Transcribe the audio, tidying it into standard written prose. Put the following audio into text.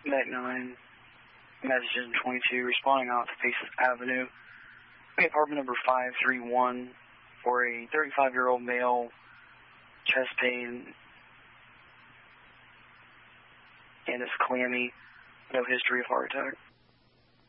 Net 9, Messages 22, responding out to Faces Avenue. Apartment number 531 for a 35-year-old male, chest pain, and is clammy, no history of heart attack.